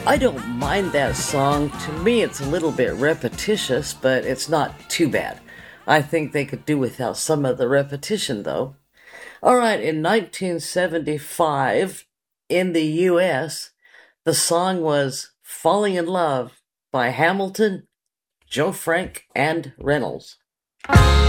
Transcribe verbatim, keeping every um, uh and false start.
I don't mind that song. To me, it's a little bit repetitious, but it's not too bad. I think they could do without some of the repetition, though. All right, in nineteen seventy-five, in the U S, the song was Falling in Love by Hamilton, Joe Frank, and Reynolds.